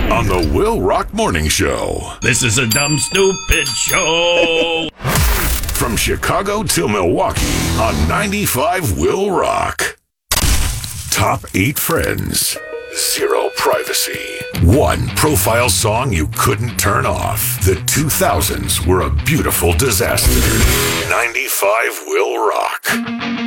on the Will Rock Morning Show. This is a dumb, stupid show. From Chicago to Milwaukee on 95 Will Rock. Top 8 friends. 0 privacy. 1 profile song you couldn't turn off. The 2000s were a beautiful disaster. 95 Will Rock.